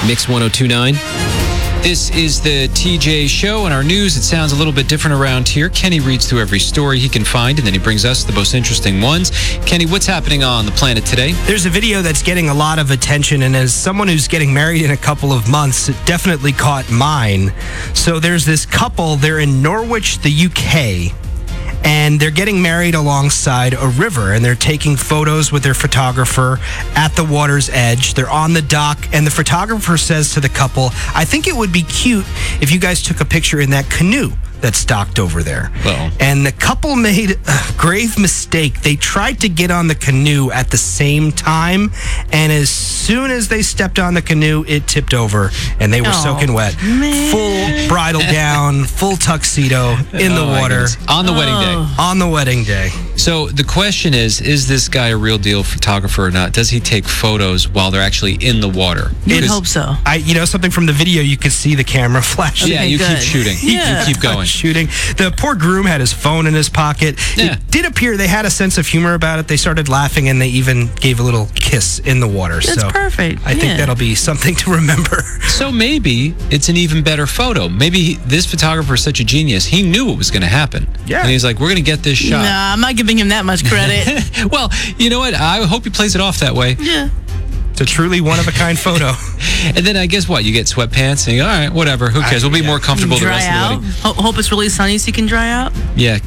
Mix 1029. This is the TJ Show. In our news, it sounds a little bit different around here. Kenny reads through every story he can find, and then he brings us the most interesting ones. Kenny, what's happening on the planet today? There's a video that's getting a lot of attention, and as someone who's getting married in a couple of months, it definitely caught mine. So there's this couple, they're in Norwich, the UK, and they're getting married alongside a river, and they're taking photos with their photographer at the water's edge. They're on the dock, and the photographer says to the couple, I think it would be cute if you guys took a picture in that canoe that's docked over there. Well. And the couple made a grave mistake. They tried to get on the canoe at the same time, and as soon as they stepped on the canoe, it tipped over, and they were soaking wet. Man. Full bridal gown, full tuxedo in the water. On the wedding day. On the wedding day. So the question is this guy a real deal photographer or not? Does he take photos while they're actually in the water? You'd hope so. Something from the video, you could see the camera flashing. Yeah, Okay, you good. keep shooting. Yeah. You keep going. Shooting. The poor groom had his phone in his pocket. Yeah. It did appear they had a sense of humor about it. They started laughing, and they even gave a little kiss in the water. That's perfect. I think that'll be something to remember. So maybe it's an even better photo. Maybe this photographer is such a genius. He knew what was going to happen. Yeah. And he's like, we're going to get this shot. Nah, I'm not giving him that much credit. Well, you know what? I hope he plays it off that way. Yeah. It's a truly one-of-a-kind photo. And then I guess what? You get sweatpants and you go, all right, whatever. Who cares? We'll be more comfortable the Dry rest of the out. wedding. Hope it's really sunny so you can dry out. Yeah.